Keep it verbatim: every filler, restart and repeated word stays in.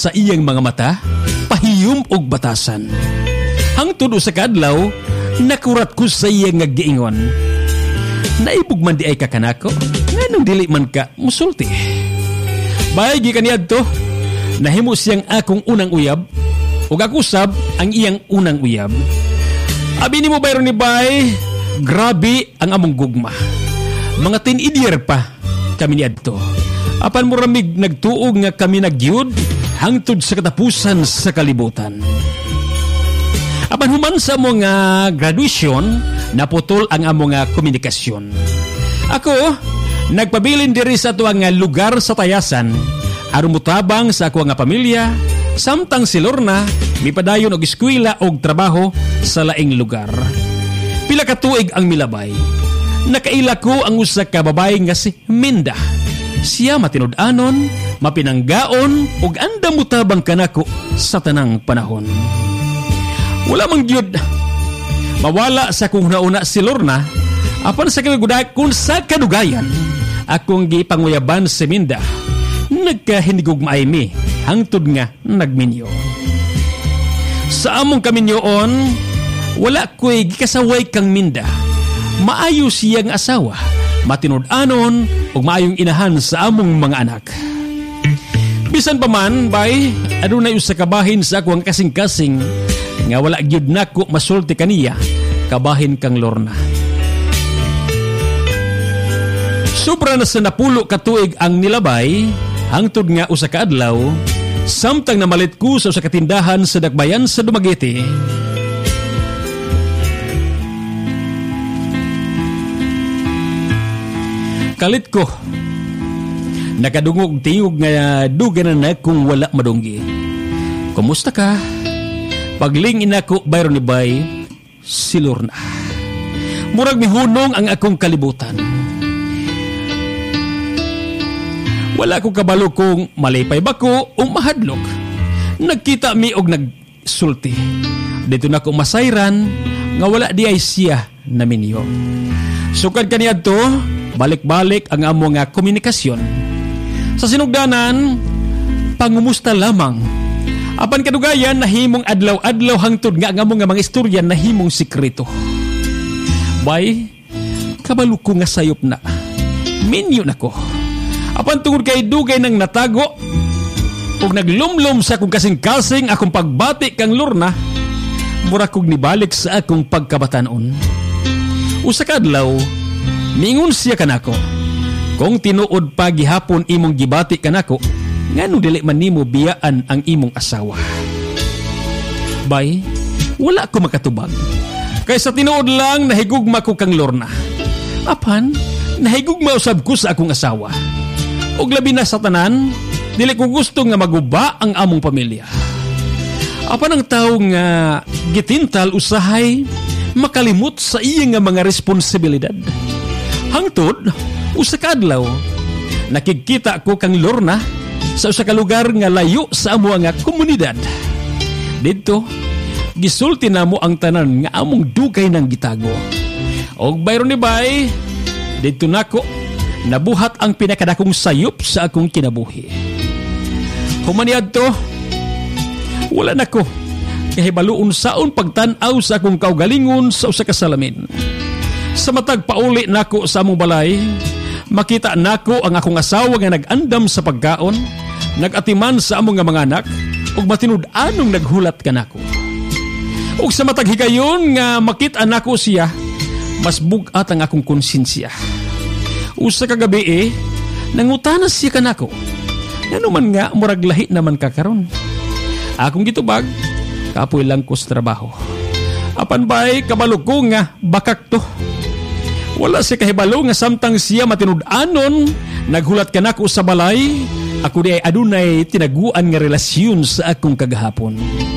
sa iyang mga mata, pahiyom og batasan. Hangtod usa ka adlaw, nakurat ko sa iyang nga giingon. Naibog man di ay kakanako, nganong dili man ka musulti. Baygi kaniadto, nahimo siyang akong unang uyab, ug ako sab ang iyang unang uyab. Abi nimo bayron ni bay, grabe ang among gugma. Mga teenager pa kami niadto. Apan mo ramig nagtuog nga kami nagyud hangtod sa katapusan sa kalibutan. Apan human sa among nga graduation, naputol ang among nga komunikasyon. Ako, nagpabilin diri sa tuwang nga lugar sa Tayasan, aron mutabang sa ako nga pamilya, samtang si Lorna mipadayon og eskwela og trabaho sa laing lugar. Pila ka tuig ang milabay. Nakaila ko ang usa ka babae nga si Minda. Siya matinud-anon, mapinanggaon ug andam mutabang kanako sa tanang panahon. Wala mang gyud mawala sa kung nauna si Lorna, apan sa kaguday kung sa kadugayan akong gipanguyaban si Minda. Nagkahindigog maaymi hangtod nga nagminyo. Sa among kaminyoon, wala ko'y gikasaway kang Minda. Maayo siyang asawa, matinud-anon ug maayong inahan sa among mga anak. Bisan pa man, bay, adunay usa ka bahin sa akong kasing-kasing nga wala gyud nako masulti kaniya, kabahin kang Lorna. Sobra na sa napulo ka tuig ang nilabay, hangtod nga usa ka adlaw, samtang namalit ko sa usa ka tindahan sa Dakbayan sa Dumaguete. Kalit ko, nakadungog tingog nga duganan na kung wala madunggi. Kumusta ka? Paglingin ako bayron ni bay, si Lorna. Murag mihunong ang akong kalibutan. Wala ko kabalo kung malipay ba ko o mahadlok. Nagkita mi og nagsulti. Dito na ko masayran nga wala di ay siya na minyo. Sukad kaniya to, balik-balik ang amo nga komunikasyon. Sa sinugdanan, pangumusta lamang. Apan kadugayan, nahimong adlaw-adlaw hangtod nga ang amo nga mga istorya nahimong sikreto. Bay, kabalo ko nga sayop na. Minyo na ko. Apan tungod kay dugay nang natago ug naglumlom sa akong kasing-kasing akong pagbati kang Lorna, mura kog nibalik sa akong pagkabatanon. Usa ka adlaw, mingon siya kanako, kung tinuod pa gihapon imong gibati kanako, ngano dili man nimo biyaan ang imong asawa. Bay, wala ko makatubag. Kay sa tinuod lang nahigugma ko kang Lorna. Apan, nahigugma usab ko sa akong asawa. Og labi na sa tanan, dili ko gusto nga maguba ang among pamilya. Apan ang tao nga gitintal usahay makalimot sa iyang nga mga responsibilidad. Hangtod, usa ka adlaw, nakikita ko kang Lorna sa usa ka lugar nga layo sa amo nga komunidad. Dito, gisulti na mo ang tanan nga among dugay ng gitago. Og bayron ni bay, dito nako nabuhat ang pinakadakong sayop sa akong kinabuhi. Humaniad to, wala na ko kahibaluon saon pagtan-aw sa akong kaugalingon sa usa ka salamin. Sa matag pauli nako sa among balay, makita nako ang akong asawa nga nag-andam sa pagkaon, nag-atiman sa among nga mga anak, ug matinud-anong naghulat kanako. Ug sa matag higayon nga makita nako siya, mas bugat ang akong konsensya. Usa ka gabi eh, nangutanas siya kanako. Ngano man nga murag lahi naman ka karon. Akong gitubag, kapoy lang ko sa trabaho. Apan bay kabalo ko nga bakak to. Wala siya kahibalo nga samtang siya matinud-anon, naghulat kanako sa balay, ako di ay adunay tinaguan nga relasyon sa akong kagahapon.